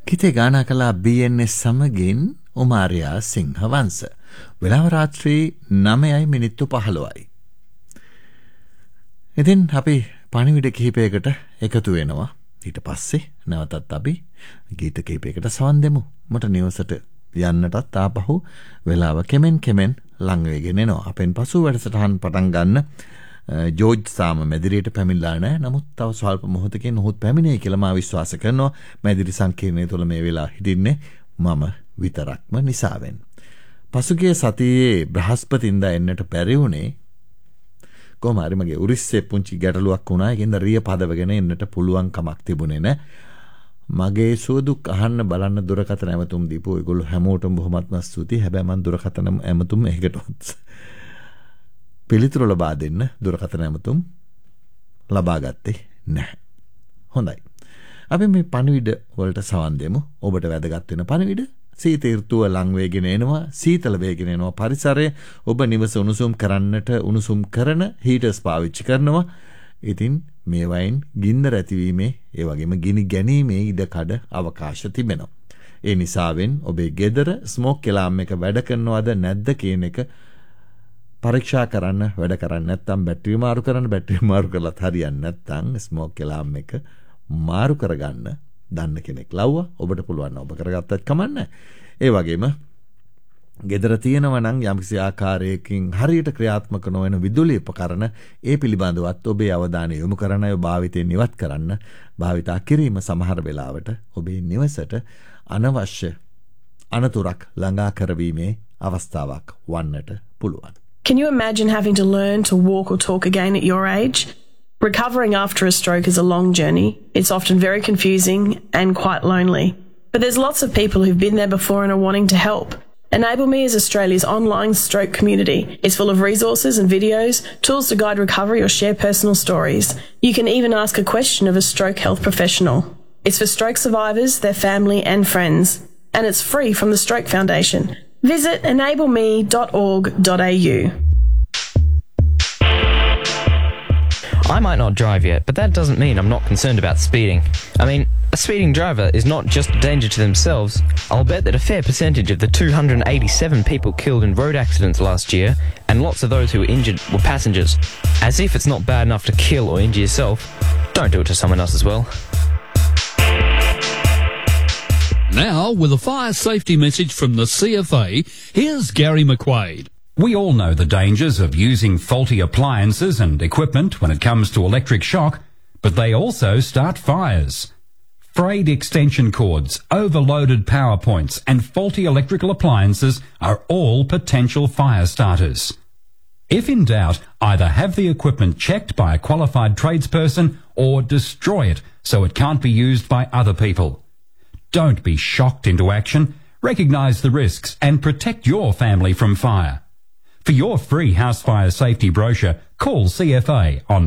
කිතේ ගානා කලා BNS සමගින් උමාරයා සිංහවංශ. වෙලාව රාත්‍රී 9:15. ඉතින් අපි පණිවිඩ කිහිපයකට එකතු වෙනවා. ඊට පස්සේ නැවතත් අපි ගීත කිහිපයකට සවන් දෙමු. මට නිවසට යන්නටත් ආපහු වෙලාව කෙමෙන් ලං වෙගෙන එනවා. අපෙන් පසු වැඩසටහන් පටන් ගන්න ජෝර්ජ් සාම මැදිරියට පැමිණලා නැහැ. නමුත් තව ස්වල්ප මොහොතකින් ඔහුත් පැමිණෙයි කියලා මා විශ්වාස කරනවා. මැදිරි සංකීර්ණය තුළ මේ වෙලාව හිටින්නේ මම විතරක්ම නිසාවෙන්. පසුගිය සතියේ බ්‍රහස්පතින්දා එන්නට බැරි වුණේ කොහොම හරි මගේ උරිස්සේ පුංචි ගැටලුවක් වුණා. ඒකින්ද රිය පදවගෙන එන්නට පුළුවන් කමක් තිබුණේ නැහැ. මගේ සුවදුක් අහන්න බලන්න දුරකථන ඇමතුම් දීපු ඔයගොල්ලෝ හැමෝටම බොහොමත්ම ස්තුතියි. හැබැයි මම දුරකථන ඇමතුම් එකකට පිළිතුරු ලබා දෙන්න දුරකථන ඇමතුම් ලබා ගත්තේ නැහැ. හොඳයි. අපි මේ පණිවිඩ වලට සවන් දෙමු. ඔබට වැදගත් වෙන පණිවිඩ. සීත ඍතුව ලං වේගෙන එනවා. සීතල වේගෙන එනවා. පරිසරය ඔබ නිවස උණුසුම් කරන්නට උණුසුම් කරන හීටර්ස් පාවිච්චි කරනවා. ඉතින් මේ වයින් ගින්දර ඇතිවීමේ ඒ වගේම ගිනි ගැනීමේ ඉඩකඩ අවකාශ තිබෙනවා. ඒ නිසාවෙන් ඔබේ ගෙදර ස්මෝක් එලාම් එක වැඩ කරනවද නැද්ද කියන එක පරීක්ෂා කරන්න. වැඩ කරන්නේ නැත්නම් බැටරිය මාරු කරන්න. බැටරිය මාරු කරලත් හරියන්නේ නැත්නම් ස්මෝක් එලාම් එක මාරු කරගන්න දන්න කෙනෙක් ලව්වා. ඔබට පුළුවන් ඔබ කරගත්තත් කමන්නේ. ඒ වගේම ගෙදර තියෙනවා නම් යම්කිසි ආකාරයකින් හරියට ක්‍රියාත්මක නොවන විදුලි උපකරණ ඒ පිළිබඳවත් ඔබේ අවධානය යොමු කරන අය භාවිතයෙන් ඉවත් කරන්න. භාවිතා කිරීම සමහර වෙලාවට ඔබේ නිවසට අනවශ්‍ය අනතුරක් ළඟා කරවීමේ අවස්ථාවක් වන්නට පුළුවන්. Can you imagine having to learn to walk or talk again at your age? Recovering after a stroke is a long journey. It's often very confusing and quite lonely. But there's lots of people who've been there before and are wanting to help. Enable Me is Australia's online stroke community. It's full of resources and videos, tools to guide recovery or share personal stories. You can even ask a question of a stroke health professional. It's for stroke survivors, their family and friends. And it's free from the Stroke Foundation. Visit enableme.org.au. I might not drive yet, but that doesn't mean I'm not concerned about speeding. I mean, a speeding driver is not just a danger to themselves. I'll bet that a fair percentage of the 287 people killed in road accidents last year, and lots of those who were injured, were passengers. As if it's not bad enough to kill or injure yourself, don't do it to someone else as well. Now, with a fire safety message from the CFA, here's Gary McQuaid. We all know the dangers of using faulty appliances and equipment when it comes to electric shock, but they also start fires. Frayed extension cords, overloaded power points and faulty electrical appliances are all potential fire starters. If in doubt, either have the equipment checked by a qualified tradesperson or destroy it so it can't be used by other people. Don't be shocked into action. Recognise the risks and protect your family from fire. For your free house fire safety brochure, call CFA on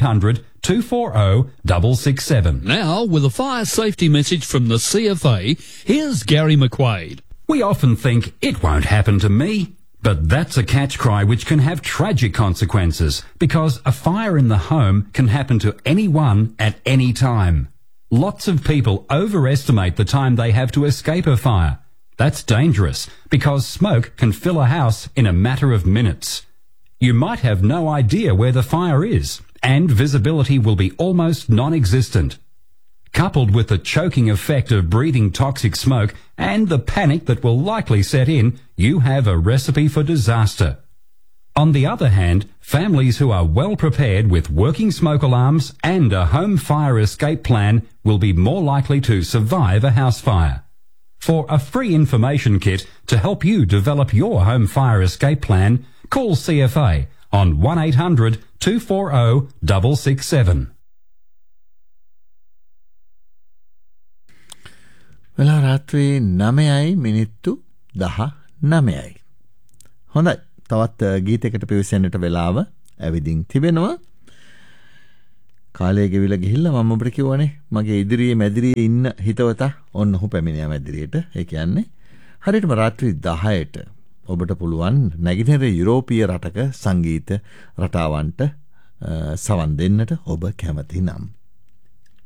1800-240-667. Now, with a fire safety message from the CFA, here's Gary McQuaid. We often think it won't happen to me, but that's a catch cry which can have tragic consequences because a fire in the home can happen to anyone at any time. Lots of people overestimate the time they have to escape a fire. That's dangerous because smoke can fill a house in a matter of minutes. You might have no idea where the fire is and visibility will be almost non-existent. Coupled with the choking effect of breathing toxic smoke and the panic that will likely set in, you have a recipe for disaster. On the other hand, families who are well prepared with working smoke alarms and a home fire escape plan will be more likely to survive a house fire. For a free information kit to help you develop your home fire escape plan, call CFA on 1800-240-667. වෙලා රාත්‍රී 9:19. හොඳයි. තවත් ගීතයකට පිවිසෙන්නට වෙලාව ඇවිදින් තිබෙනවා. කාලය ගෙවිලා ගිහිල්ලා මම ඔබට කිව්වනේ මගේ ඉදිරියේ මැදිරියේ ඉන්න හිතවතා ඔන්න ඔහු පැමිණියා මැදිරියට. ඒ කියන්නේ හරියටම රාත්‍රී 10ට ඔබට පුළුවන් නැගෙනහිර යුරෝපීය රටක සංගීත රටාවන්ට සවන් දෙන්නට ඔබ කැමති නම්.